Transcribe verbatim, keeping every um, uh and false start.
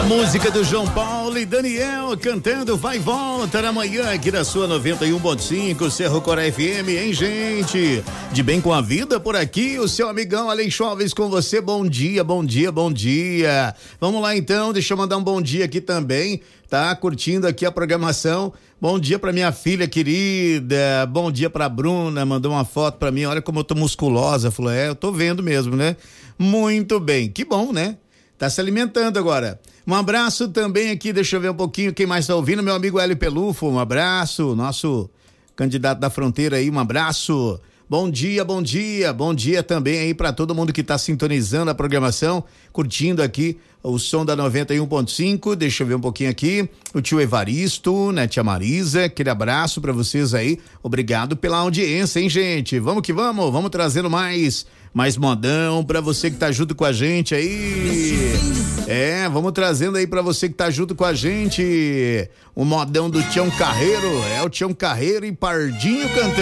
Música do João Paulo e Daniel cantando Vai e Volta na manhã aqui da sua noventa e um ponto cinco, Cerro Corá F M, hein, gente? De bem com a vida por aqui, o seu amigão Alex Alves com você. Bom dia, bom dia, bom dia. Vamos lá então, deixa eu mandar um bom dia aqui também, tá? Curtindo aqui a programação. Bom dia pra minha filha querida, bom dia pra Bruna, mandou uma foto pra mim, olha como eu tô musculosa. Falou, é, eu tô vendo mesmo, né? Muito bem, que bom, né? Tá se alimentando agora. Um abraço também aqui, deixa eu ver um pouquinho quem mais tá ouvindo, meu amigo Hélio Pelufo, um abraço, nosso candidato da fronteira aí, um abraço. Bom dia, bom dia, bom dia também aí pra todo mundo que tá sintonizando a programação, curtindo aqui o som da noventa e um ponto cinco, deixa eu ver um pouquinho aqui, o tio Evaristo, né, tia Marisa, aquele abraço pra vocês aí, obrigado pela audiência, hein, gente, vamos que vamos, vamos trazendo mais, mais modão pra você que tá junto com a gente aí, é, vamos trazendo aí pra você que tá junto com a gente, o modão do Tião Carreiro, é o Tião Carreiro e Pardinho cantando.